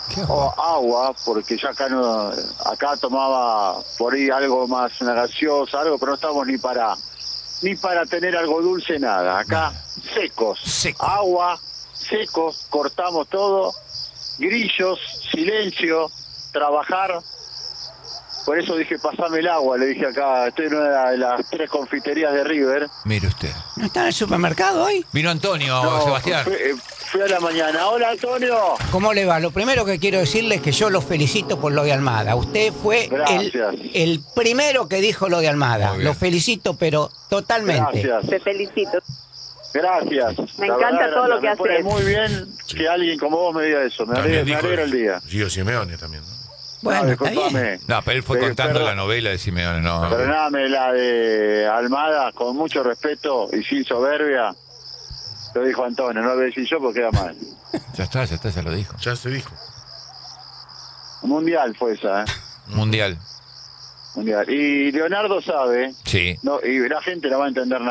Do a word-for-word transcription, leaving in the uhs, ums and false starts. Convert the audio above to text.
o agua, porque ya acá no, acá tomaba por ahí algo más, una gaseosa, algo, pero no estamos ni para ni para tener algo dulce, nada. Acá secos, Seco. agua, secos, cortamos todo, grillos, silencio, trabajar. Por eso dije, pasame el agua, le dije acá, estoy en una de las tres confiterías de River. Mire usted. ¿No está en el supermercado hoy? Vino Antonio, No, Sebastián. Fui, eh, fui a la mañana. Hola, Antonio. ¿Cómo le va? Lo primero que quiero decirle es que yo lo felicito por lo de Almada. Usted fue el, Gracias. el primero que dijo lo de Almada. Muy bien. Lo felicito, pero totalmente. Gracias. Te felicito. Gracias. Me La encanta verdad, todo lo me que pone haces. muy bien Sí. que alguien como vos me diga eso. Me También alegra, me dijo alegra el día. Gio Simeone también, ¿no? Bueno, No, está bien. disculpame. No, pero él fue Eh, contando perdón. la novela de Simeone, no. Perdóname, la de Almada, con mucho respeto y sin soberbia, lo dijo Antonio, no lo voy a decir yo porque queda mal. Ya está, ya está, ya lo dijo. Ya se dijo. Mundial fue esa, ¿eh? Mundial. Mundial. Y Leonardo sabe, Sí. no, y la gente no va a entender nada.